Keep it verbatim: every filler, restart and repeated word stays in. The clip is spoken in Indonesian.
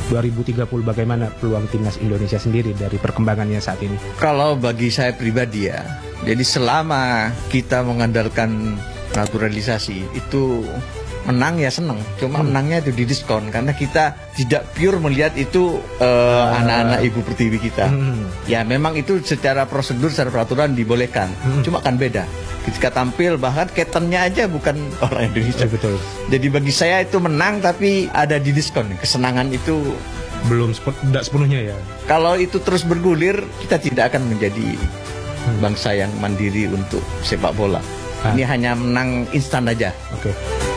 dua ribu tiga puluh bagaimana peluang timnas Indonesia sendiri dari perkembangannya saat ini? Kalau bagi saya pribadi ya, jadi selama kita mengandalkan naturalisasi itu menang ya seneng, cuma hmm. menangnya itu didiskon karena kita tidak pure melihat itu anak-anak uh, uh, ibu pertiwi kita. Hmm. Ya memang itu secara prosedur, secara peraturan dibolehkan, hmm. cuma kan beda. Ketika tampil bahkan captainnya aja bukan orang Indonesia. Ya, betul. Jadi bagi saya itu menang tapi ada didiskon. Kesenangan itu belum tidak sepenuhnya ya. Kalau itu terus bergulir kita tidak akan menjadi hmm. bangsa yang mandiri untuk sepak bola. Ah. Ini hanya menang instan aja. Oke. Okay.